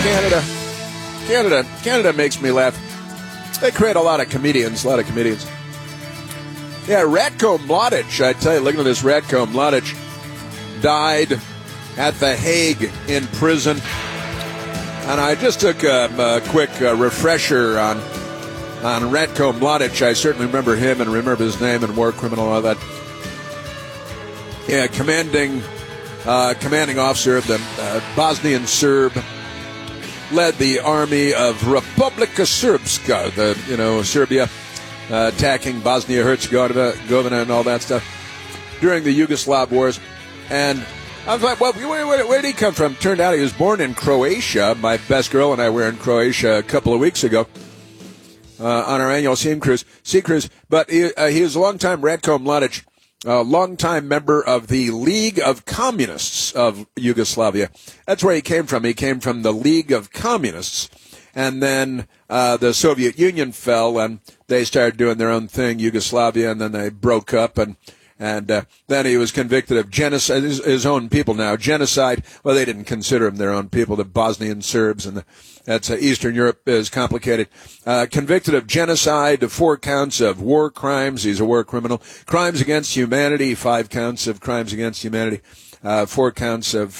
Canada makes me laugh. They create a lot of comedians. Yeah, Ratko Mladic, I tell you, looking at this, Ratko Mladic died at The Hague in prison. And I just took a quick refresher on Ratko Mladic. I certainly remember him and remember his name and war criminal and all that. Yeah, commanding officer of the Bosnian Serb, led the army of Republika Srpska, Serbia, attacking Bosnia-Herzegovina and all that stuff during the Yugoslav wars. And I was like, well, where did he come from? Turned out he was born in Croatia. My best girl and I were in Croatia a couple of weeks ago on our annual sea cruise. But he was a long-time Ratko Mladic, a longtime member of the League of Communists of Yugoslavia. That's where he came from. He came from the League of Communists. And then the Soviet Union fell, and they started doing their own thing, Yugoslavia, and then they broke up, and then he was convicted of genocide, his own people now, genocide. Well, they didn't consider him their own people, the Bosnian Serbs, and that's Eastern Europe is complicated. Convicted of genocide, 4 counts of war crimes. He's a war criminal. Crimes against humanity, 5 counts of crimes against humanity, 4 counts of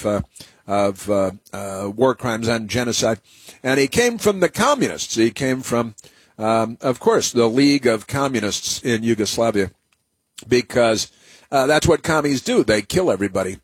war crimes and genocide. And he came from the communists. He came from, of course, the League of Communists in Yugoslavia, because that's what commies do. They kill everybody.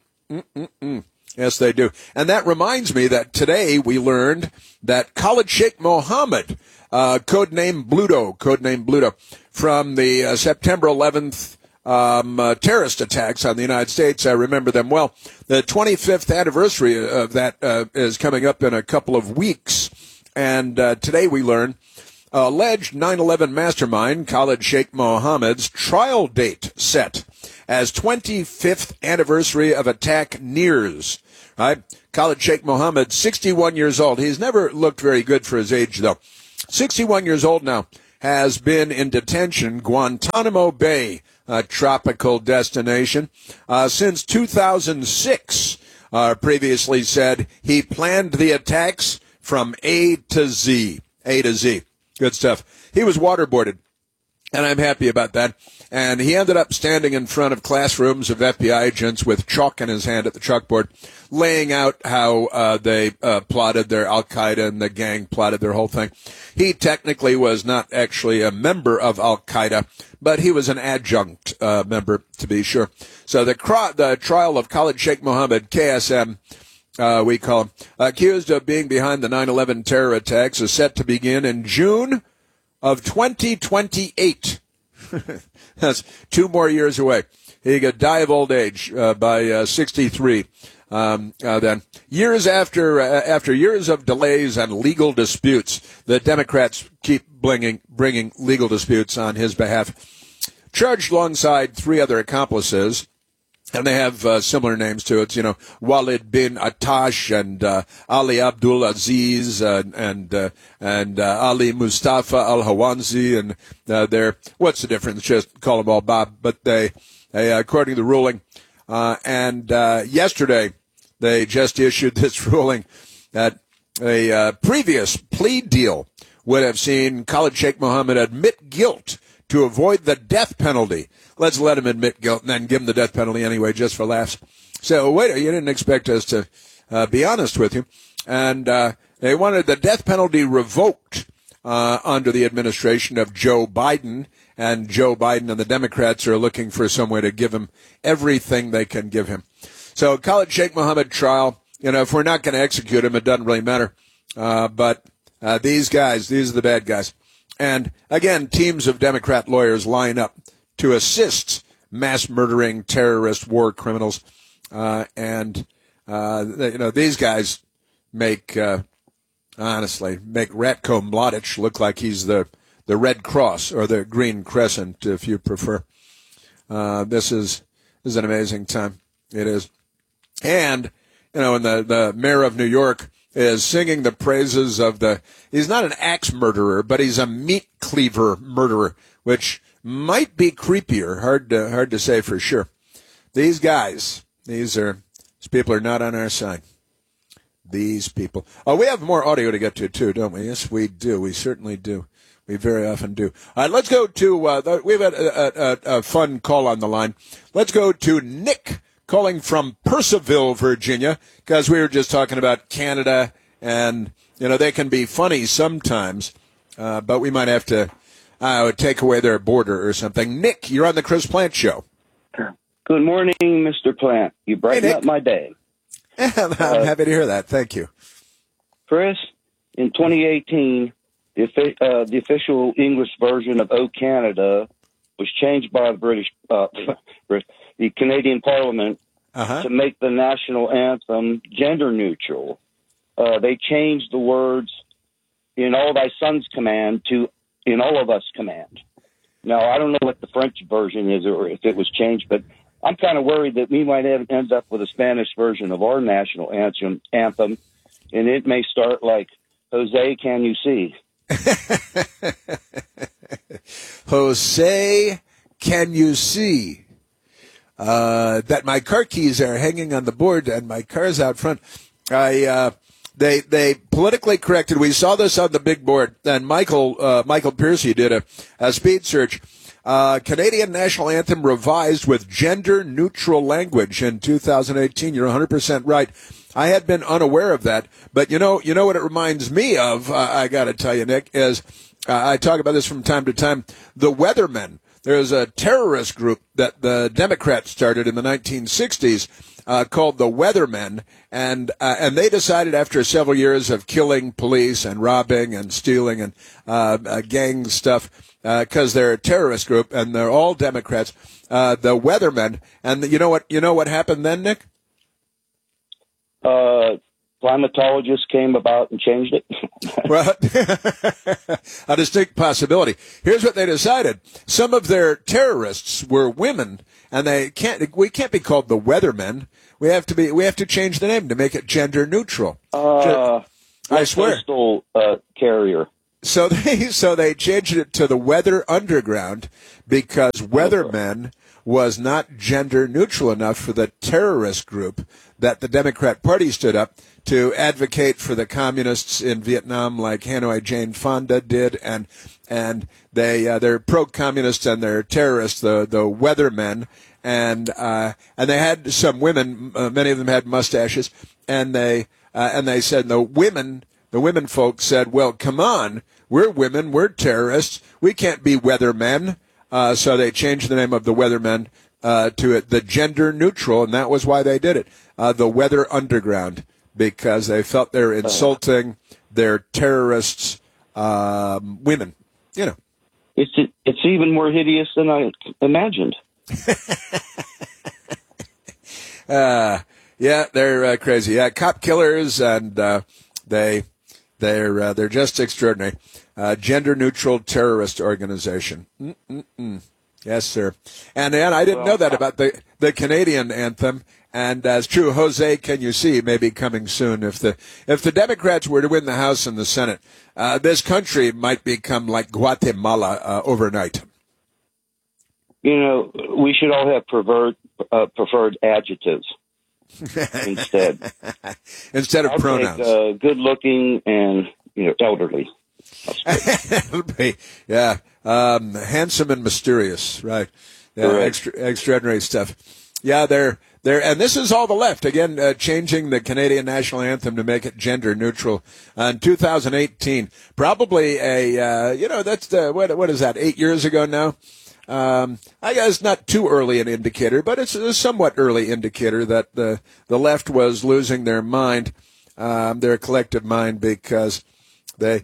Yes, they do. And that reminds me that today we learned that Khalid Sheikh Mohammed, codename Bluto, from the September 11th terrorist attacks on the United States. I remember them well. The 25th anniversary of that is coming up in a couple of weeks. And today we learn alleged 9/11 mastermind Khalid Sheikh Mohammed's trial date set as 25th anniversary of attack nears. Right? Khalid Sheikh Mohammed, 61 years old. He's never looked very good for his age, though. 61 years old now, has been in detention, Guantanamo Bay, a tropical destination, since 2006. Previously said he planned the attacks from A to Z. Good stuff. He was waterboarded, and I'm happy about that. And he ended up standing in front of classrooms of FBI agents with chalk in his hand at the chalkboard, laying out how they plotted their Al-Qaeda and the gang plotted their whole thing. He technically was not actually a member of Al-Qaeda, but he was an adjunct member, to be sure. So the trial of Khalid Sheikh Mohammed, KSM, we call him, accused of being behind the 9/11 terror attacks, is set to begin in June of 2028. That's 2 more years away. He could die of old age by 63. Then, years after years of delays and legal disputes, the Democrats keep bringing legal disputes on his behalf. Charged alongside 3 other accomplices, and they have similar names to it. Walid bin Attash and Ali Abdul Aziz and Ali Mustafa Al Hawanzi, and they're, what's the difference? Just call them all Bob. But they according to the ruling, and yesterday they just issued this ruling that a previous plea deal would have seen Khalid Sheikh Mohammed admit guilt to avoid the death penalty. Let's let him admit guilt and then give him the death penalty anyway, just for laughs. So, wait, you didn't expect us to be honest with you. And they wanted the death penalty revoked under the administration of Joe Biden. And Joe Biden and the Democrats are looking for some way to give him everything they can give him. So, Khalid Sheikh Mohammed trial, if we're not going to execute him, it doesn't really matter. But these guys, these are the bad guys. And, again, teams of Democrat lawyers line up to assist mass murdering terrorist war criminals. These guys make Ratko Mladic look like he's the Red Cross or the Green Crescent, if you prefer. This is an amazing time. It is. And, and the mayor of New York is singing the praises of he's not an axe murderer, but he's a meat cleaver murderer, which might be creepier. Hard to say for sure. These guys, these people are not on our side. These people. Oh, we have more audio to get to, too, don't we? Yes, we do. We certainly do. We very often do. All right, let's go to, we've had a fun call on the line. Let's go to Nick calling from Purcellville, Virginia, because we were just talking about Canada, and, they can be funny sometimes, but we might have to take away their border or something. Nick, you're on the Chris Plant Show. Good morning, Mr. Plant. You brighten up my day. I'm happy to hear that. Thank you. Chris, in 2018, the official English version of "O Canada" was changed by the Canadian Parliament to make the national anthem gender neutral. They changed the words "in all thy sons command" to "in all of us command." Now, I don't know what the French version is or if it was changed, but I'm kind of worried that we might end up with a Spanish version of our national anthem, and it may start like, "Jose, can you see?" Jose, can you see? That my car keys are hanging on the board and my car's out front. They politically corrected. We saw this on the big board, and Michael Piercy did a speed search. Canadian national anthem revised with gender neutral language in 2018. You're 100% right. I had been unaware of that, but you know what it reminds me of, I gotta tell you, Nick, is, I talk about this from time to time, the Weathermen. There's a terrorist group that the Democrats started in the 1960s, called the Weathermen, and they decided after several years of killing police and robbing and stealing and, gang stuff, cause they're a terrorist group and they're all Democrats, the Weathermen, and you know what happened then, Nick? Climatologists came about and changed it. Well, a distinct possibility. Here's what they decided. Some of their terrorists were women, and we can't be called the Weathermen. We have to change the name to make it gender neutral. I swear. Coastal carrier. So they changed it to the Weather Underground because Weathermen was not gender neutral enough for the terrorist group that the Democrat Party stood up to advocate for the communists in Vietnam, like Hanoi Jane Fonda did, and they're pro-communist and they're terrorists, the Weathermen, and they had some women, many of them had mustaches, and they said the women folks said, well, come on, we're women, we're terrorists, we can't be Weathermen. So they changed the name of the Weathermen to the gender neutral, and that was why they did it. The Weather Underground, because they felt they're insulting their terrorists, women. It's even more hideous than I imagined. Yeah, they're crazy. Yeah, cop killers, and they're just extraordinary. Gender neutral terrorist organization. Yes, sir. And I didn't know that about the Canadian anthem. And as true, Jose, can you see, may be coming soon. If the Democrats were to win the House and the Senate, this country might become like Guatemala overnight. We should all have preferred adjectives instead. Instead of pronouns. Take, good looking and elderly. Yeah. Handsome and mysterious, right? Yeah, extraordinary stuff. Yeah, they're and this is all the left again, changing the Canadian national anthem to make it gender neutral in 2018. Probably that's what is that? 8 years ago now. I guess not too early an indicator, but it's a somewhat early indicator that the left was losing their mind, their collective mind, because they're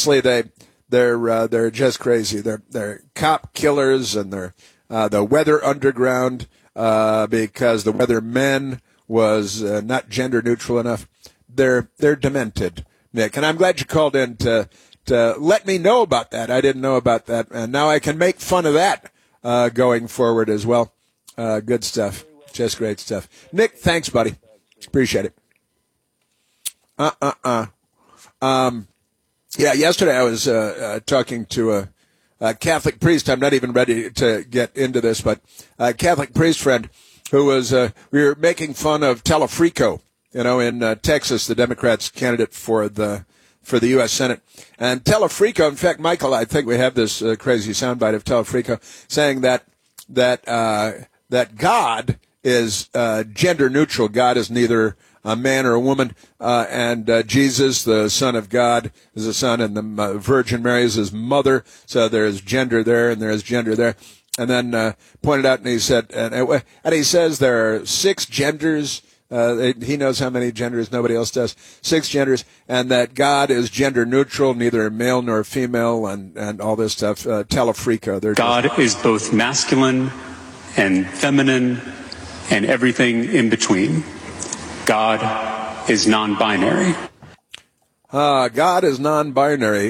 just crazy. They're cop killers, and they're the Weather Underground, because the Weathermen was not gender neutral enough. They're demented, Nick, and I'm glad you called in to let me know about that. I didn't know about that, and now I can make fun of that going forward as well. Good stuff, just great stuff. Nick, thanks, buddy. Appreciate it. Yeah, yesterday I was talking to a Catholic priest. I'm not even ready to get into this, but a Catholic priest friend who was we were making fun of Telefrico in Texas, the Democrats' candidate for the U.S. Senate. And Telefrico, in fact, Michael, I think we have this crazy soundbite of Telefrico saying that God is gender neutral. God is neither a man or a woman, and Jesus, the Son of God, is a son, and the Virgin Mary is his mother. So there is gender there, and there is gender there. And then pointed out, and he said, and he says there are 6 genders. He knows how many genders, nobody else does. 6 genders, and that God is gender neutral, neither male nor female, and all this stuff. Telefrico. God is both masculine and feminine and everything in between. God is non-binary. God is non-binary.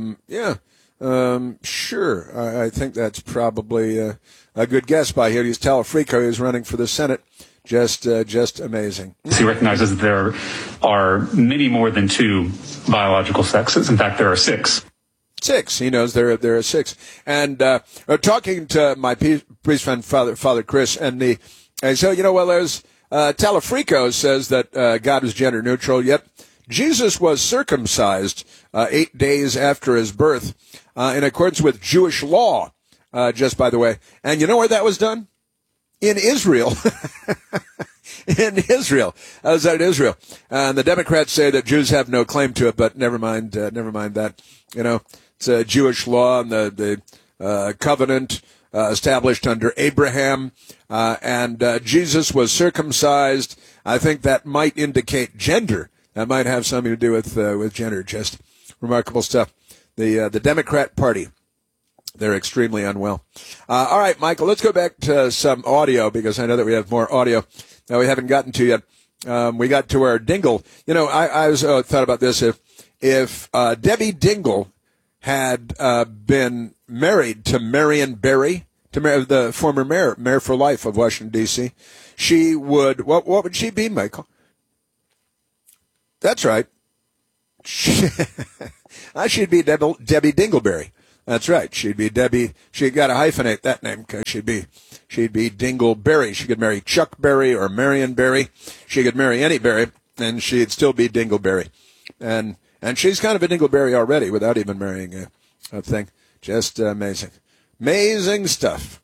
Sure. I think that's probably a good guess by him. He's Telefrico. He's running for the Senate. Just amazing. He recognizes that there are many more than 2 biological sexes. In fact, there are 6. 6. He knows there are 6. And talking to my priest friend, Father Chris, and so there's Telefrico says that God is gender neutral, yet Jesus was circumcised 8 days after his birth in accordance with Jewish law, just by the way. And you know where that was done? In Israel. In Israel. I was out in Israel. And the Democrats say that Jews have no claim to it, but never mind that. It's a Jewish law, and the covenant established under Abraham, and Jesus was circumcised. I think that might indicate gender. That might have something to do with gender. Just remarkable stuff. The Democrat Party, they're extremely unwell. All right, Michael, let's go back to some audio, because I know that we have more audio that we haven't gotten to yet. We got to our Dingell. I was thought about this. If Debbie Dingell had been married to Marion Barry, the former mayor for life of Washington, D.C., she would, what would she be, Michael? That's right. She'd be Debbie Dingleberry. That's right. She'd be Debbie. She got to hyphenate that name, because she'd be Dingleberry. She could marry Chuck Berry or Marion Barry. She could marry any Berry, and she'd still be Dingleberry. And she's kind of a Dingleberry already without even marrying a thing. Just amazing. Amazing stuff.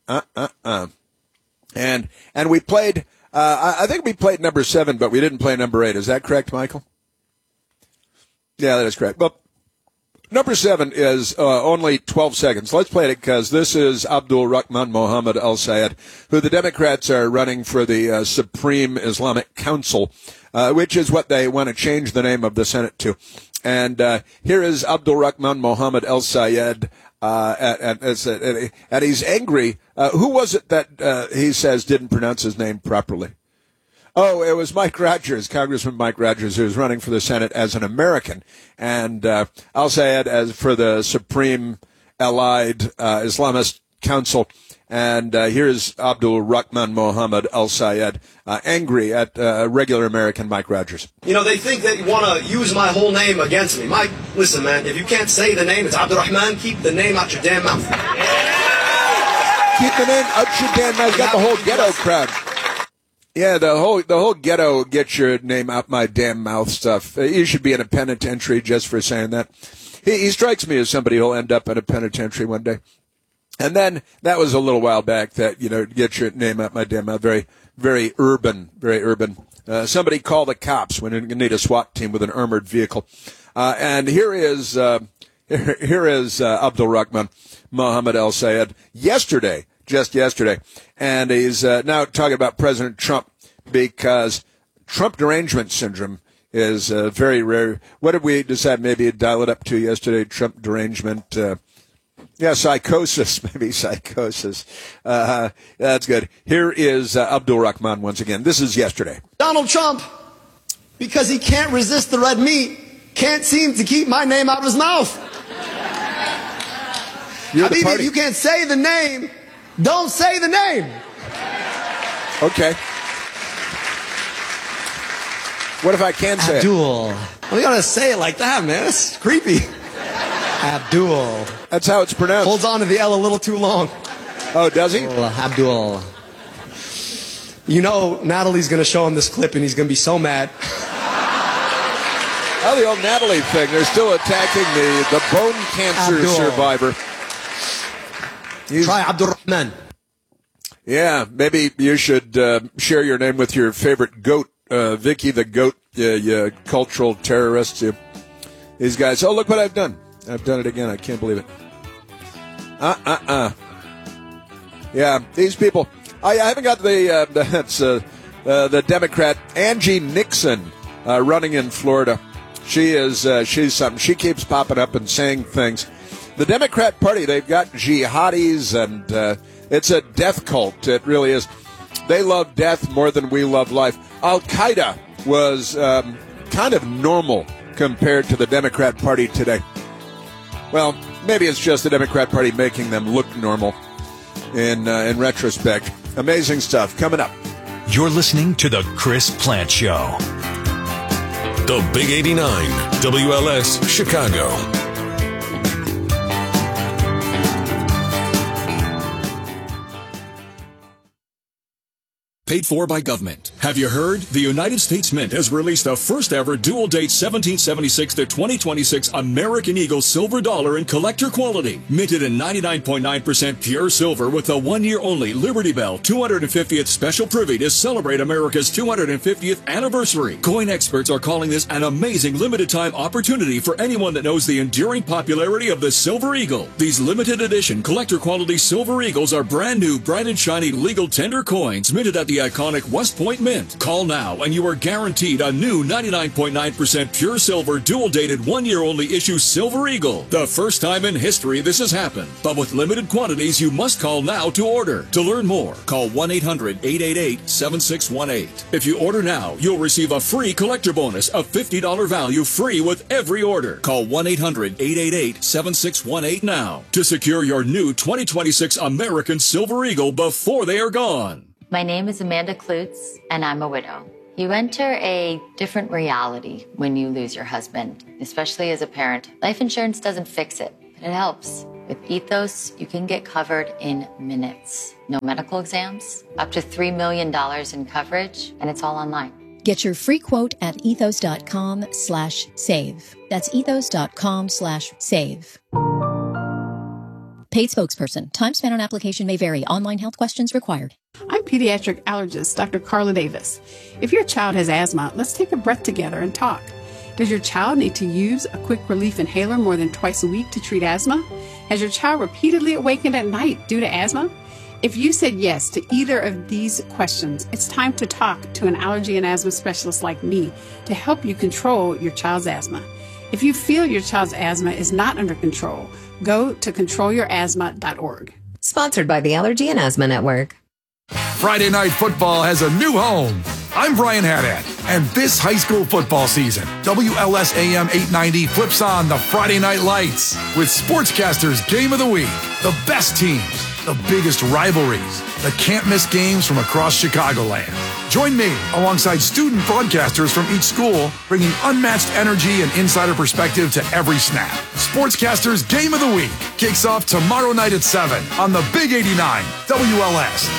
And we played, I think we played number 7, but we didn't play number 8. Is that correct, Michael? Yeah, that is correct. Well, number 7 is only 12 seconds. Let's play it, because this is Abdul Rahman Mohammed Al Sayed, who the Democrats are running for the Supreme Islamic Council, which is what they want to change the name of the Senate to. And here is Abdul Rahman Mohammed Al Sayed, and he's angry. Who was it that he says didn't pronounce his name properly? Oh, it was Mike Rogers, Congressman Mike Rogers, who was running for the Senate as an American. And Al Sayed as for the Supreme Allied Islamist Council. And here's Abdul Rahman Mohammed Al Sayed, angry at regular American Mike Rogers. They think that you want to use my whole name against me. Mike, listen, man, if you can't say the name, it's Abdul Rahman, keep the name out your damn mouth. Keep the name out your damn mouth. Got the whole ghetto crowd. Yeah, the whole ghetto get your name out my damn mouth stuff. You should be in a penitentiary just for saying that. He strikes me as somebody who'll end up in a penitentiary one day. And then that was a little while back that, get your name out my damn mouth. Very, very urban, very urban. Somebody call the cops when you need a SWAT team with an armored vehicle. And here is Abdul Rahman Mohammed Al Sayed just yesterday. And he's now talking about President Trump, because Trump derangement syndrome is very rare. What did we decide maybe dial it up to yesterday? Trump derangement. Psychosis, maybe psychosis. That's good. Here is Abdul Rahman once again. This is yesterday. Donald Trump, because he can't resist the red meat, can't seem to keep my name out of his mouth. If you can't say the name, don't say the name. Okay. What if I can say Abdul. Well, you gotta say it like that, man. That's creepy. Abdul. That's how it's pronounced. Holds on to the L a little too long. Oh, does he? Abdul. Natalie's going to show him this clip, and he's going to be so mad. Oh, the old Natalie thing. They're still attacking the bone cancer survivor. Try Abdurrahman. Yeah, maybe you should share your name with your favorite goat, Vicky the goat, you cultural terrorists. These guys. Oh, look what I've done. I've done it again. I can't believe it. Yeah, these people. I haven't got the Democrat Angie Nixon running in Florida. She's something. She keeps popping up and saying things. The Democrat Party, they've got jihadis, and it's a death cult. It really is. They love death more than we love life. Al-Qaeda was kind of normal compared to the Democrat Party today. Well, maybe it's just the Democrat Party making them look normal in retrospect. Amazing stuff coming up. You're listening to The Chris Plante Show. The Big 89, WLS, Chicago. Paid for by government. Have you heard? The United States Mint has released the first ever dual date 1776 to 2026 American Eagle silver dollar in collector quality. Minted in 99.9% pure silver with a 1 year only Liberty Bell 250th special privy to celebrate America's 250th anniversary. Coin experts are calling this an amazing limited time opportunity for anyone that knows the enduring popularity of the Silver Eagle. These limited edition collector quality Silver Eagles are brand new, bright and shiny legal tender coins minted at the iconic West Point Mint. Call now and you are guaranteed a new 99.9% pure silver dual-dated 1 year only issue Silver Eagle. The first time in history this has happened. But with limited quantities, you must call now to order. To learn more, call 1-800-888-7618. If you order now, you'll receive a free collector bonus of $50 value free with every order. Call 1-800-888-7618 now to secure your new 2026 American Silver Eagle before they are gone. My name is Amanda Klutz, and I'm a widow. You enter a different reality when you lose your husband, especially as a parent. Life insurance doesn't fix it, but it helps. With Ethos, you can get covered in minutes. No medical exams, up to $3 million in coverage, and it's all online. Get your free quote at ethos.com/save. That's ethos.com/save. Paid spokesperson. Time spent on application may vary. Online health questions required. I'm pediatric allergist Dr. Carla Davis. If your child has asthma, let's take a breath together and talk. Does your child need to use a quick relief inhaler more than twice a week to treat asthma? Has your child repeatedly awakened at night due to asthma? If you said yes to either of these questions, it's time to talk to an allergy and asthma specialist like me to help you control your child's asthma. If you feel your child's asthma is not under control, go to controlyourasthma.org. Sponsored by the Allergy and Asthma Network. Friday Night Football has a new home. I'm Brian Haddad, and this high school football season, WLS AM 890 flips on the Friday Night Lights with Sportscasters Game of the Week, the best teams, the biggest rivalries, the can't-miss games from across Chicagoland. Join me alongside student broadcasters from each school, bringing unmatched energy and insider perspective to every snap. Sportscasters Game of the Week kicks off tomorrow night at 7 on the Big 89 WLS.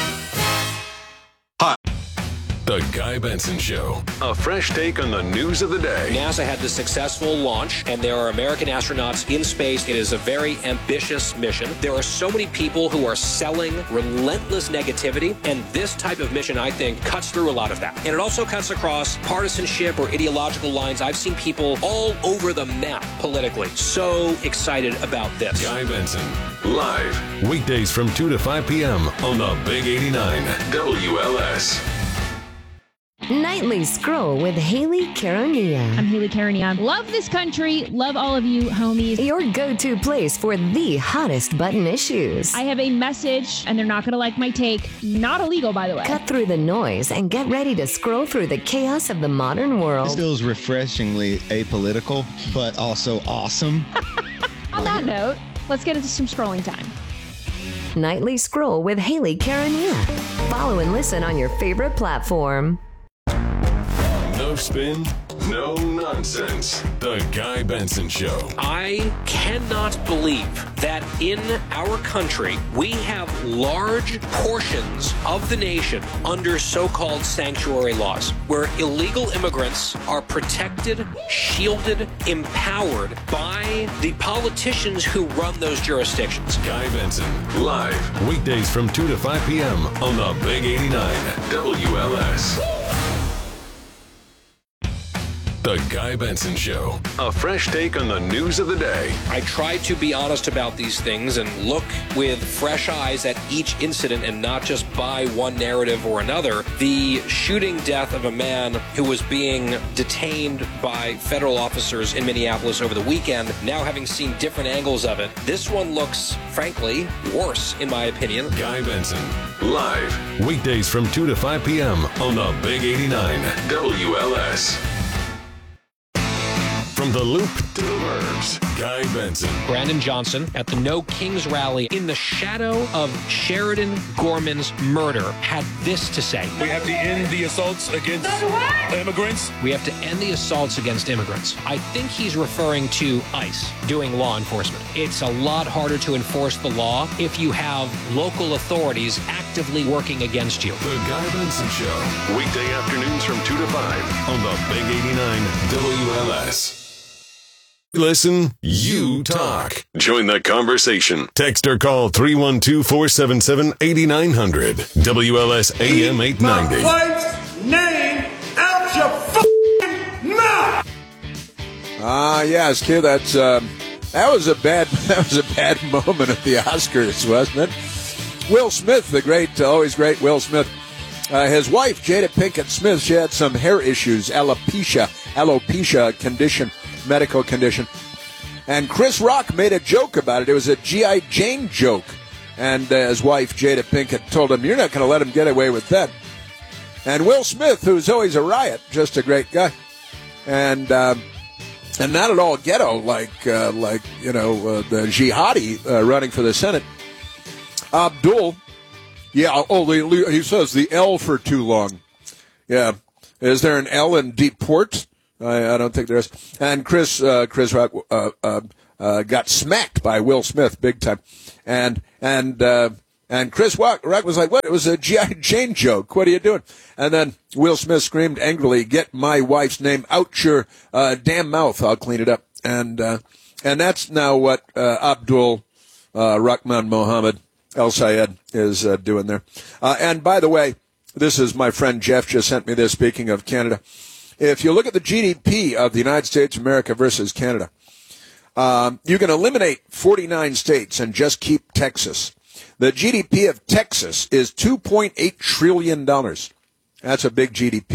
The Guy Benson Show. A fresh take on the news of the day. NASA had the successful launch, and there are American astronauts in space. It is a very ambitious mission. There are so many people who are selling relentless negativity, and this type of mission, I think, cuts through a lot of that. And it also cuts across partisanship or ideological lines. I've seen people all over the map politically. So excited about this. Guy Benson, live, weekdays from 2 to 5 p.m. on the Big 89 WLS. Nightly Scroll with Haley Caronia. I'm Haley Caronia. Love this country. Love all of you homies. Your go-to place for the hottest button issues. I have a message, and they're not going to like my take. Not illegal, by the way. Cut through the noise and get ready to scroll through the chaos of the modern world. This feels refreshingly apolitical, but also awesome. On that note, let's get into some scrolling time. Nightly Scroll with Haley Caronia. Follow and listen on your favorite platform. No spin, No nonsense. The Guy Benson Show. I cannot believe that in our country we have large portions of the nation under so-called sanctuary laws, where illegal immigrants are protected, shielded, empowered by the politicians who run those jurisdictions. Guy Benson, live, weekdays from 2 to 5 p.m. on the Big 89 WLS. The Guy Benson Show. A fresh take on the news of the day. I try to be honest about these things and look with fresh eyes at each incident and not just buy one narrative or another. The shooting death of a man who was being detained by federal officers in Minneapolis over the weekend, now having seen different angles of it, this one looks, frankly, worse, in my opinion. Guy Benson, live, weekdays from 2 to 5 p.m. on the Big 89 WLS. From the Loop to the Burbs, Guy Benson. Brandon Johnson at the No Kings rally in the shadow of Sheridan Gorman's murder had this to say. We have to end the assaults against immigrants. We have to end the assaults against immigrants. I think he's referring to ICE doing law enforcement. It's a lot harder to enforce the law if you have local authorities actively working against you. The Guy Benson Show, weekday afternoons from 2 to 5 on the Big 89 WLS. Listen, you talk. Join the conversation. Text or call 312-477-8900. WLS AM 890. Wife's name out your f***ing mouth. Yes, kid. That was a bad moment at the Oscars, wasn't it? Will Smith, the great, always great Will Smith. His wife, Jada Pinkett Smith, she had some hair issues, alopecia condition. Medical condition. And Chris Rock made a joke about it. It was a G.I. Jane joke. And his wife, Jada Pinkett, told him, "You're not going to let him get away with that." And Will Smith, who's always a riot, just a great guy. And not at all ghetto like the jihadi running for the Senate. Abdul, he says the L for too long. Yeah. Is there an L in deport? I don't think there is. And Chris Rock got smacked by Will Smith big time, and Chris Rock was like, "What? It was a G.I. Jane joke. What are you doing?" And then Will Smith screamed angrily, "Get my wife's name out your damn mouth. I'll clean it up." And that's now what Abdul Rahman Mohammed El Sayed is doing there. And by the way, this is my friend Jeff just sent me this. Speaking of Canada. If you look at the GDP of the United States of America versus Canada, you can eliminate 49 states and just keep Texas. The GDP of Texas is $2.8 trillion. That's a big GDP.